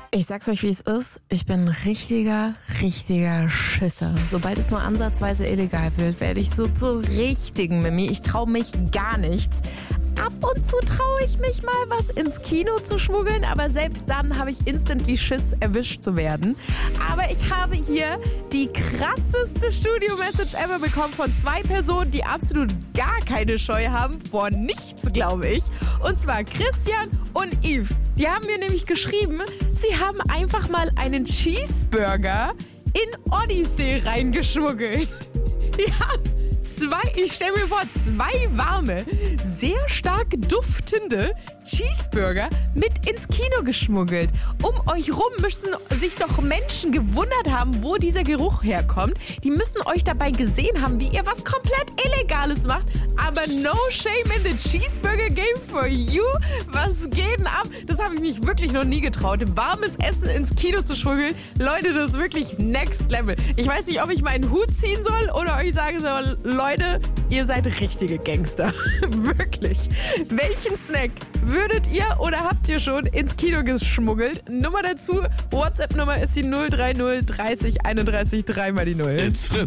Ich sag's euch, wie es ist. Ich bin ein richtiger Schisser. Sobald es nur ansatzweise illegal wird, werde ich so zur richtigen Mimi. Ich traue mich gar nichts. Ab und zu traue ich mich mal, was ins Kino zu schmuggeln, aber selbst dann habe ich instant wie Schiss, erwischt zu werden. Aber ich habe hier die krasseste Studio-Message ever bekommen von 2 Personen, die absolut gar keine Scheu haben vor nichts, glaube ich. Und zwar Christian und Yves. Die haben mir nämlich geschrieben, sie haben einfach mal einen Cheeseburger in Odyssey reingeschmuggelt. Ja. Ich stelle mir vor, 2 warme, sehr stark duftende Cheeseburger mit ins Kino geschmuggelt. Um euch rum müssten sich doch Menschen gewundert haben, wo dieser Geruch herkommt. Die müssen euch dabei gesehen haben, wie ihr was komplett Illegales macht. Aber no shame in the Cheeseburger Game for you. Was geht denn ab? Das habe ich mich wirklich noch nie getraut. Warmes Essen ins Kino zu schmuggeln. Leute, das ist wirklich next level. Ich weiß nicht, ob ich meinen Hut ziehen soll oder euch sagen soll, Leute, ihr seid richtige Gangster. Wirklich. Welchen Snack würdet ihr oder habt ihr schon ins Kino geschmuggelt? Nummer dazu, WhatsApp-Nummer ist die 030 30 31 3 mal die 0. It's Fritz.